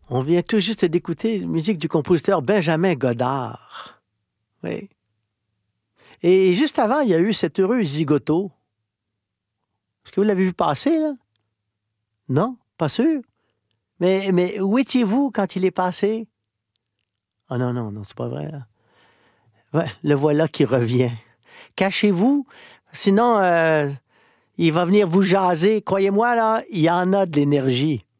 On vient tout juste d'écouter la musique du compositeur Benjamin Godard. Oui. Et juste avant, il y a eu cet heureux zigoto. Est-ce que vous l'avez vu passer, là? Non? Pas sûr? Mais où étiez-vous quand il est passé? Ah non, non, non, c'est pas vrai, là. Ouais, le voilà qui revient. Cachez-vous, sinon il va venir vous jaser. Croyez-moi, là, il y en a de l'énergie.